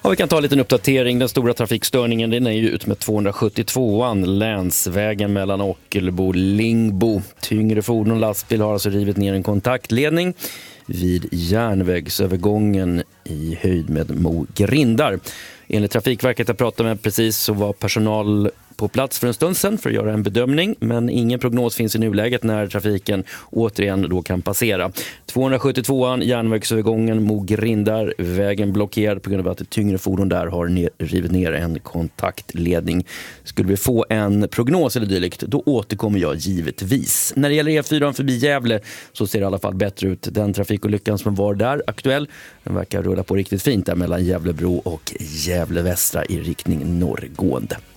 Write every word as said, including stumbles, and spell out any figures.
Ja, vi kan ta en liten uppdatering. Den stora trafikstörningen, den är ju ut med tvåhundrasjuttiotvåan, länsvägen mellan Ockelbo och Lingbo. Tyngre fordon och lastbil har alltså rivit ner en kontaktledning vid järnvägsövergången i höjd med Mo Grindar. Enligt Trafikverket jag pratade med precis så var personal på plats för en stund sedan för att göra en bedömning, men ingen prognos finns i nuläget när trafiken återigen då kan passera. tvåhundrasjuttiotvåan, järnvägsövergången Mo Grindar, vägen blockerad på grund av att ett tyngre fordon där har ner, rivit ner en kontaktledning. Skulle vi få en prognos eller dylikt, då återkommer jag givetvis. När det gäller E fyra förbi Gävle så ser det i alla fall bättre ut. Den trafikolyckan som var där aktuell, den verkar rulla på riktigt fint där mellan Gävlebro och Gävle Västra i riktning norrgående.